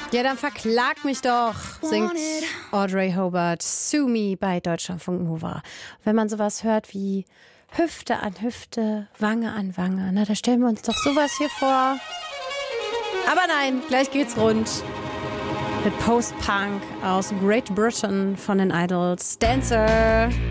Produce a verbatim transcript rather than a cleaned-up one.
Ja, dann verklag mich doch, singt Audrey Hobart, Sue Me bei Deutschlandfunk Nova. Wenn man sowas hört wie Hüfte an Hüfte, Wange an Wange, na, da stellen wir uns doch sowas hier vor. Aber nein, gleich geht's rund mit Post-Punk aus Great Britain von den Idols. Dancer.